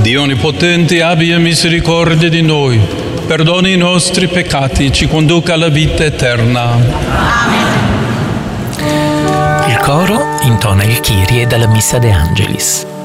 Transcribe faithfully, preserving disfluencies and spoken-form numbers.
Dio Onnipotente abbia misericordia di noi, perdoni i nostri peccati, ci conduca alla vita eterna. Amen. Il coro intona il Kyrie dalla Missa De Angelis.